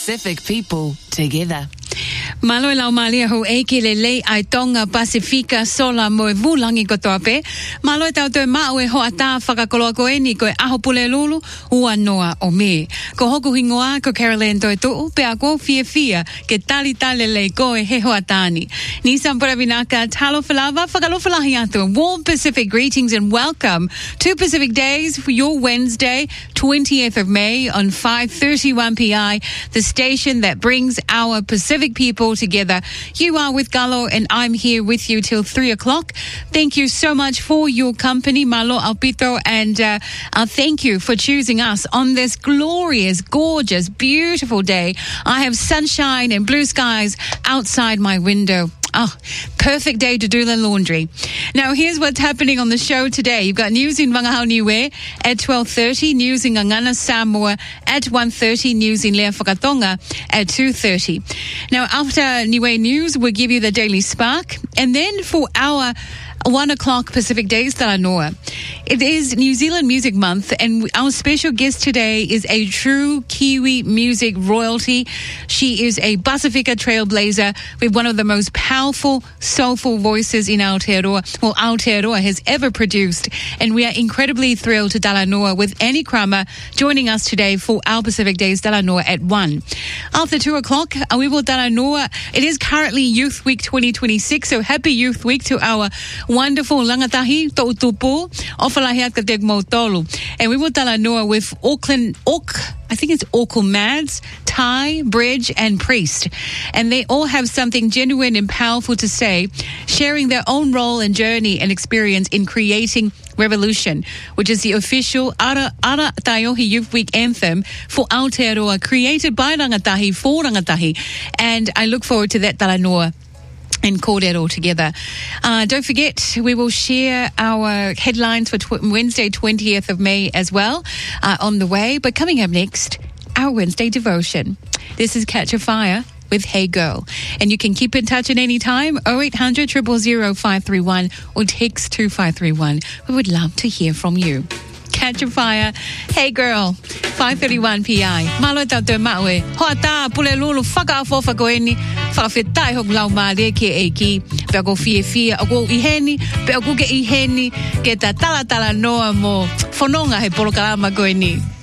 Pacific people together. Malo lau malia ho eke le lei ai tonga Pasifika sola mo e vulangi kotoape. Malo tau te mau e ho ata whakakoloa koe ni koe aho pule lulu ua noa o me. Ko hoku hingoa ko Caroline toi tuu pe a ko fia ke tali lei koe he ho atani. Nisam Paravinaka talo falava whakalofalahi atu. Warm Pacific greetings and welcome to Pacific Days for your Wednesday, 20th of May on 5:31 PI, the station that brings our Pacific people together. You are with Gallo and I'm here with you till 3 o'clock. Thank you so much for your company, Malo Alpito, and thank you for choosing us on this glorious, gorgeous, beautiful day. I have sunshine and blue skies outside my window. Oh, perfect day to do the laundry. Now, here's what's happening on the show today. You've got news in Wangahau Niue at 12:30, news in Ngangana Samoa at 1:30, news in Lea Whakatonga at 2:30. Now, after Niue News, we'll give you the Daily Spark. And then for our 1 o'clock Pacific Days Talanoa. It is New Zealand Music Month, and our special guest today is a true Kiwi music royalty. She is a Pasifika trailblazer with one of the most powerful, soulful voices in Aotearoa, Aotearoa has ever produced. And we are incredibly thrilled to Talanoa with Annie Kramer joining us today for our Pacific Days Talanoa at 1. After 2 o'clock, we will Talanoa. It is currently Youth Week 2026, so happy Youth Week to our wonderful Langatahi, To'utupu, Ofalahiat Katek Mautolu. And we will Talanoa with Auckland Mads, Ty, Bridge, and Priest. And they all have something genuine and powerful to say, sharing their own role and journey and experience in creating Revolution, which is the official Ara Taiohi Youth Week anthem for Aotearoa, created by Rangatahi for Rangatahi. And I look forward to that Talanoa and call that all together. Don't forget, we will share our headlines for Wednesday, 20th of May as well on the way. But coming up next, our Wednesday devotion. This is Catch a Fire with Hey Girl. And you can keep in touch at any time, 0800 000 531 or text 2531. We would love to hear from you. Catch a Fire, Hey Girl, 5:31 PI. Malo tau te maue. Hoata pule lulu whakaafo whakoeni. Whakawhetai hok lau maare ke eiki. Pea ko fia o ko iheni. Pea ko ke iheni. Ke ta tala noa mo whanonga he polokalama koeni.